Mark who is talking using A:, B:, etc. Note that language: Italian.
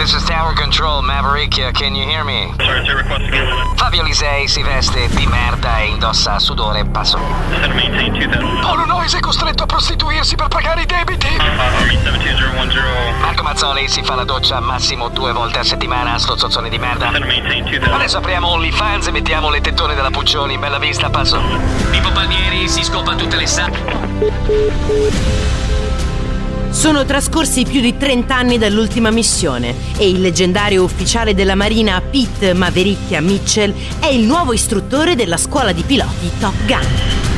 A: This is Tower Control, Maverick, can you hear me?
B: Sorry, sir, request again.
A: Fabio Lisei si veste di merda e indossa sudore, passo.
B: Maintain 2000.
C: Polo Noise è costretto a prostituirsi per pagare i debiti.
B: Army 72010.
A: Marco Mazzoli si fa la doccia massimo 2 volte a settimana, sto zozzone di merda.
B: Maintain 2000.
A: Adesso apriamo OnlyFans e mettiamo le tettone della Puccioni, bella vista, passo.
D: Pippo Palmieri si scopa tutte le
E: Sono trascorsi più di 30 anni dall'ultima missione e il leggendario ufficiale della Marina Pete Mavericchia Mitchell è il nuovo istruttore della scuola di piloti Top Gun.